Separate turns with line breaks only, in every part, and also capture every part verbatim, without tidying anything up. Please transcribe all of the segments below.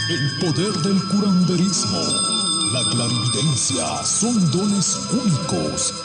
El poder del curanderismo, la clarividencia son dones únicos.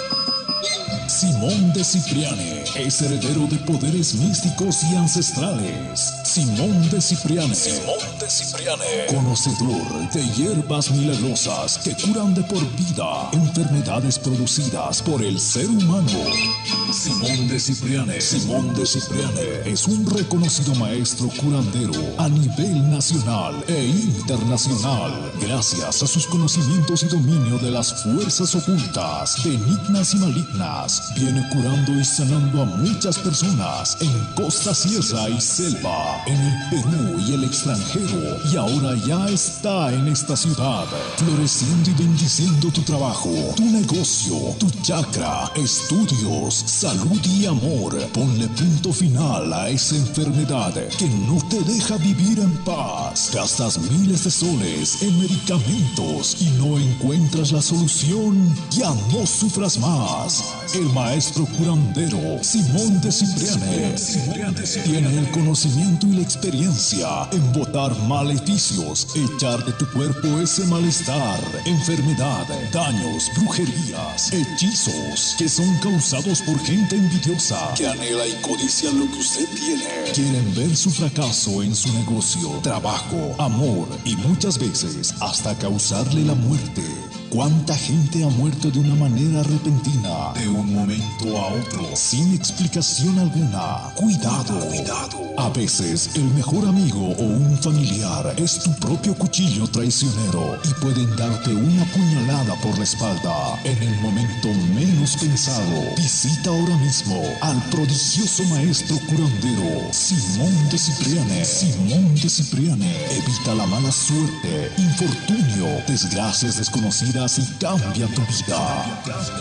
Simón de Cipriane es heredero de poderes místicos y ancestrales. Simón de Cipriane, Simón de Cipriane, conocedor de hierbas milagrosas que curan de por vida enfermedades producidas por el ser humano. Simón de Cipriane, Simón de Cipriane es un reconocido maestro curandero a nivel nacional e internacional, gracias a sus conocimientos y dominio de las fuerzas ocultas, benignas y malignas. Viene curando y sanando a muchas personas en costa, sierra y selva, en el Perú y el extranjero, y ahora ya está en esta ciudad, floreciendo y bendiciendo tu trabajo, tu negocio, tu chakra, estudios, salud y amor. Ponle punto final a esa enfermedad que no te deja vivir en paz. Gastas miles de soles en medicamentos y no encuentras la solución. Ya no sufras más. El maestro curandero Simón de Cipriane tiene el conocimiento y la experiencia en botar maleficios, echar de tu cuerpo ese malestar, enfermedad, daños, brujerías, hechizos que son causados por gente envidiosa que anhela y codicia lo que usted tiene. Quieren ver su fracaso en su negocio, trabajo, amor y muchas veces hasta causarle la muerte. ¿Cuánta gente ha muerto de una manera repentina, de un momento a otro, sin explicación alguna? Cuidado, cuidado. A veces el mejor amigo o un familiar es tu propio cuchillo traicionero y pueden darte una puñalada por la espalda en el momento menos pensado. Visita ahora mismo al prodigioso maestro curandero Simón de Cipriane. Simón de Cipriane evita la mala suerte, infortunio, desgracias desconocidas y cambia tu vida.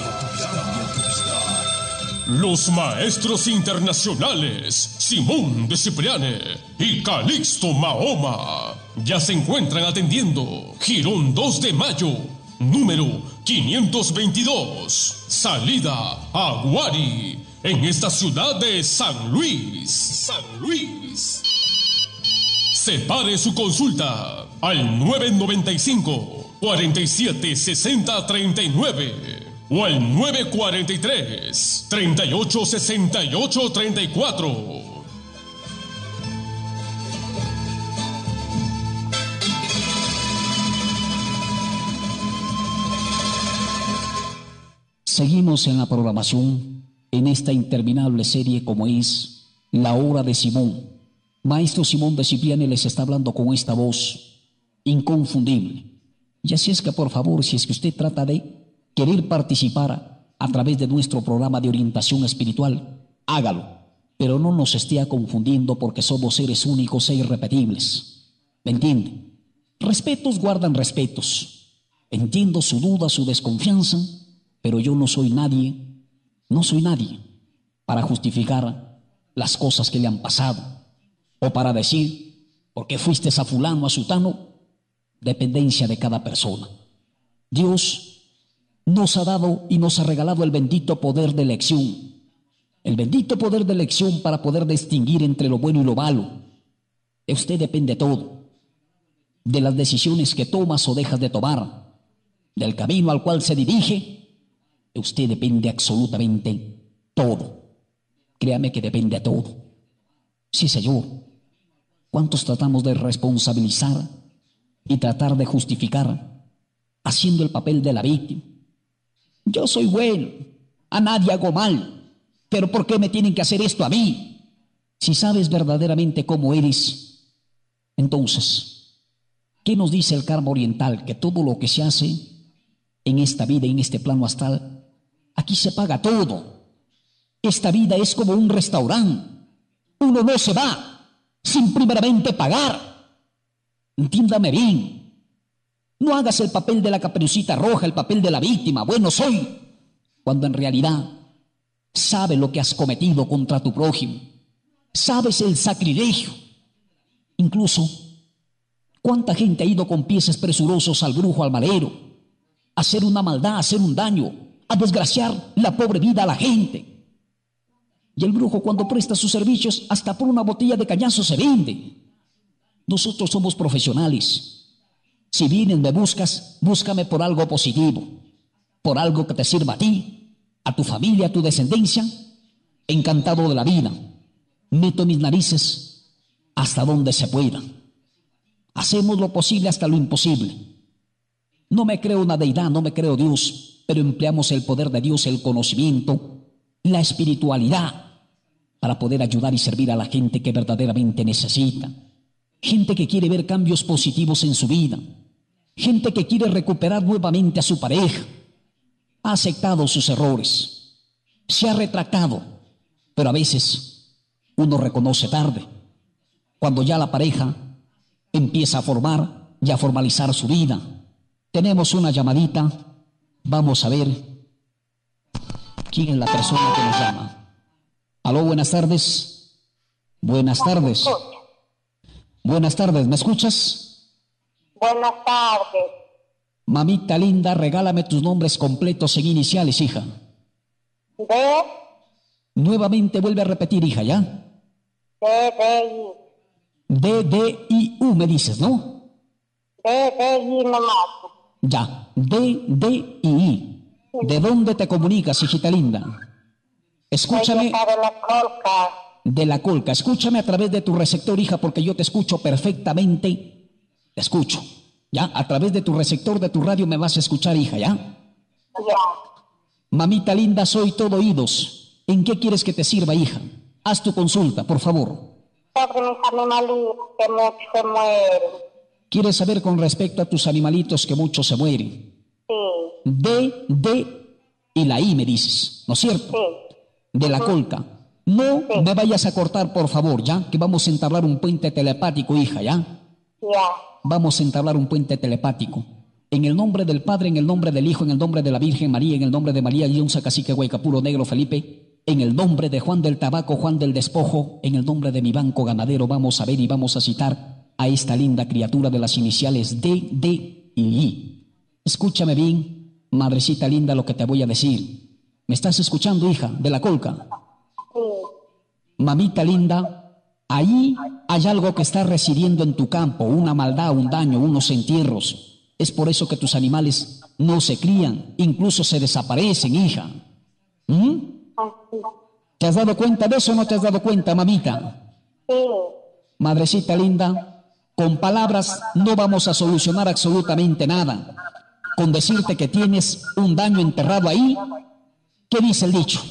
Los maestros internacionales Simón de Cipriane y Calixto Mahoma ya se encuentran atendiendo Girón dos de Mayo, número quinientos veintidós, salida Aguari, en esta ciudad de San Luis. San Luis. Separe su consulta al nueve nueve cinco, cuarenta y siete, sesenta, treinta y nueve o al nueve cuarenta y tres, treinta y ocho, sesenta y ocho, treinta y cuatro.
Seguimos en la programación en esta interminable serie como es La Hora de Simón. Maestro Simón de Cipriane les está hablando con esta voz inconfundible. Y así es que, por favor, si es que usted trata de querer participar a través de nuestro programa de orientación espiritual, hágalo, pero no nos esté confundiendo porque somos seres únicos e irrepetibles. ¿Me entiende? Respetos guardan respetos. Entiendo su duda, su desconfianza, pero yo no soy nadie, no soy nadie para justificar las cosas que le han pasado o para decir, ¿por qué fuiste a fulano, a sutano? Dependencia de cada persona. Dios nos ha dado y nos ha regalado el bendito poder de elección. El bendito poder de elección para poder distinguir entre lo bueno y lo malo. De usted depende todo. De las decisiones que tomas o dejas de tomar. Del camino al cual se dirige. De usted depende absolutamente todo. Créame que depende de todo. Sí, señor. ¿Cuántos tratamos de responsabilizar y tratar de justificar haciendo el papel de la víctima? Yo soy bueno, a nadie hago mal, pero ¿por qué me tienen que hacer esto a mí? Si sabes verdaderamente cómo eres, entonces, ¿qué nos dice el karma oriental? Que todo lo que se hace en esta vida, en este plano astral, aquí se paga todo. Esta vida es como un restaurante. Uno no se va sin primeramente pagar. Entiéndame bien. No hagas el papel de la Caperucita Roja, el papel de la víctima. Bueno soy, cuando en realidad sabes lo que has cometido contra tu prójimo. Sabes el sacrilegio. Incluso, ¿cuánta gente ha ido con pies presurosos al brujo, al malero, a hacer una maldad, a hacer un daño, a desgraciar la pobre vida a la gente? Y el brujo, cuando presta sus servicios, hasta por una botella de cañazo se vende. Nosotros somos profesionales. Si vienes, me buscas, búscame por algo positivo, por algo que te sirva a ti, a tu familia, a tu descendencia. Encantado de la vida. Meto mis narices hasta donde se pueda. Hacemos lo posible hasta lo imposible. No me creo una deidad, no me creo Dios, pero empleamos el poder de Dios, el conocimiento, la espiritualidad para poder ayudar y servir a la gente que verdaderamente necesita. Gente que quiere ver cambios positivos en su vida. Gente que quiere recuperar nuevamente a su pareja. Ha aceptado sus errores. Se ha retractado. Pero a veces uno reconoce tarde. Cuando ya la pareja empieza a formar y a formalizar su vida. Tenemos una llamadita. Vamos a ver quién es la persona que nos llama. Aló, buenas tardes. Buenas tardes. Buenas tardes, ¿me escuchas?
Buenas tardes.
Mamita linda, regálame tus nombres completos en iniciales, hija.
D,
Nuevamente vuelve a repetir, hija, ¿ya?
D, D, I.
D, D, I, U, me dices, ¿no?
D, D, I nomás.
Ya, D, D, I, I. ¿De dónde te comunicas, hijita linda? Escúchame.
Soy de la Colca.
De la Colca. Escúchame a través de tu receptor, hija, porque yo te escucho perfectamente. Te escucho. ¿Ya? A través de tu receptor de tu radio me vas a escuchar, hija, ¿ya?
Ya.
Mamita linda, soy todo oídos. ¿En qué quieres que te sirva, hija? Haz tu consulta, por favor.
Sobre mis animalitos que muchos se mueren.
¿Quieres saber con respecto a tus animalitos que muchos se mueren?
Sí.
D, D y la I me dices, ¿no es cierto?
Sí.
De la Colca. No me vayas a cortar, por favor, ¿ya? Que vamos a entablar un puente telepático, hija, ¿ya?
Ya.
Vamos a entablar un puente telepático. En el nombre del Padre, en el nombre del Hijo, en el nombre de la Virgen María, en el nombre de María Yunza, Cacique, Guaycapuro, Negro, Felipe, en el nombre de Juan del Tabaco, Juan del Despojo, en el nombre de mi banco ganadero, vamos a ver y vamos a citar a esta linda criatura de las iniciales D, D y I. Escúchame bien, madrecita linda, lo que te voy a decir. ¿Me estás escuchando, hija, de la Colca?
Sí.
Mamita linda, ahí hay algo que está residiendo en tu campo, una maldad, un daño, unos entierros. Es por eso que tus animales no se crían, incluso se desaparecen, hija. ¿Mm?
Así.
¿Te has dado cuenta de eso o no te has dado cuenta, mamita?
Sí.
Madrecita linda, con palabras no vamos a solucionar absolutamente nada. Con decirte que tienes un daño enterrado ahí, ¿qué dice el dicho?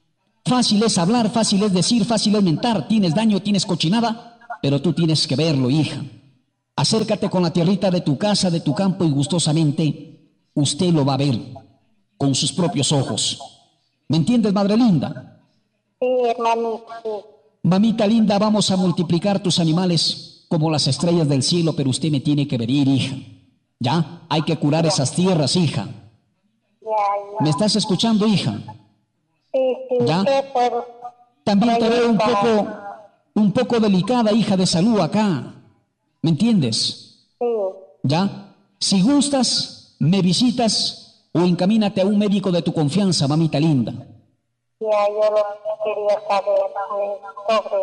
Fácil es hablar, fácil es decir, fácil es mentar. Tienes daño, tienes cochinada, pero tú tienes que verlo, hija. Acércate con la tierrita de tu casa, de tu campo y gustosamente usted lo va a ver con sus propios ojos. ¿Me entiendes, madre linda?
Sí, hermanito, sí.
Mamita linda, vamos a multiplicar tus animales como las estrellas del cielo, pero usted me tiene que venir, hija. ¿Ya? Hay que curar esas tierras, hija.
Ya, ya.
¿Me estás escuchando, hija?
Sí, sí.
¿Ya?
¿Qué puedo?
También te veo un poco, un poco delicada, hija, de salud acá. ¿Me entiendes?
Sí.
¿Ya? Si gustas, me visitas o encamínate a un médico de tu confianza, mamita linda.
Ya, yo lo que quería saber sobre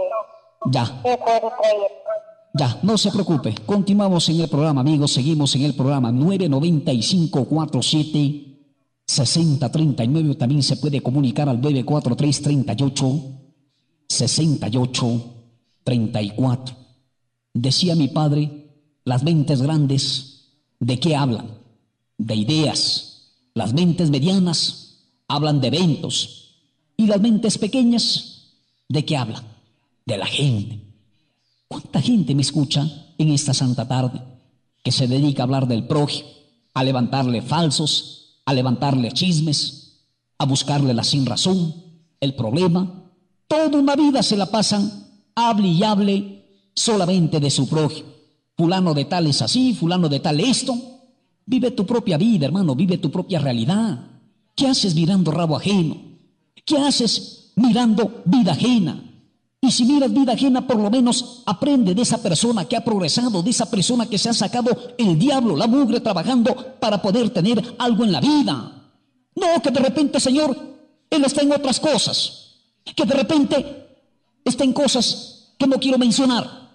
Ya,
qué puedo traer.
ya, no se preocupe. Continuamos en el programa, amigos. Seguimos en el programa nueve nueve cinco cuatro siete seis cero tres nueve. También se puede comunicar al nueve cuatro tres tres ocho seis ocho tres cuatro. Decía mi padre, las mentes grandes, ¿de qué hablan? De ideas. Las mentes medianas hablan de eventos. Y las mentes pequeñas, ¿de qué hablan? De la gente. ¿Cuánta gente me escucha en esta santa tarde que se dedica a hablar del prójimo, a levantarle falsos, a levantarle chismes, a buscarle la sin razón, el problema? Toda una vida se la pasan, hable y hable solamente de su prójimo. Fulano de tal es así, fulano de tal esto. Vive tu propia vida, hermano, vive tu propia realidad. ¿Qué haces mirando rabo ajeno? ¿Qué haces mirando vida ajena? Y si miras vida ajena, por lo menos aprende de esa persona que ha progresado, de esa persona que se ha sacado el diablo, la mugre, trabajando para poder tener algo en la vida. No, que de repente, Señor, Él está en otras cosas. Que de repente está en cosas que no quiero mencionar.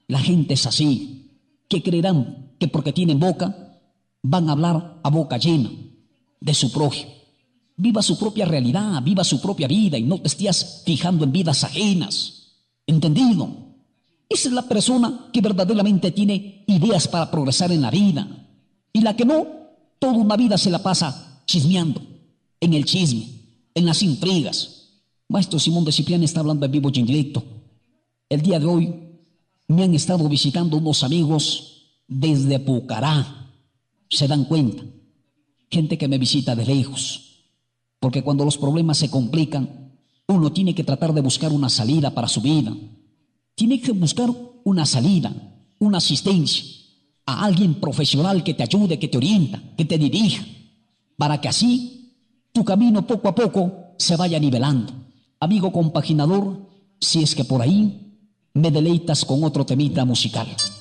La gente es así, que creerán que porque tienen boca, van a hablar a boca llena de su prójimo. Viva su propia realidad, viva su propia vida y no te estés fijando en vidas ajenas. ¿Entendido? Esa es la persona que verdaderamente tiene ideas para progresar en la vida. Y la que no, toda una vida se la pasa chismeando, en el chisme, en las intrigas. Maestro Simón de Cipriano está hablando en vivo y en directo. El día de hoy me han estado visitando unos amigos desde Pucará. Se dan cuenta. Gente que me visita de lejos. Porque cuando los problemas se complican, uno tiene que tratar de buscar una salida para su vida. Tiene que buscar una salida, una asistencia a alguien profesional que te ayude, que te orienta, que te dirija, para que así tu camino poco a poco se vaya nivelando. Amigo compaginador, si es que por ahí me deleitas con otro temita musical.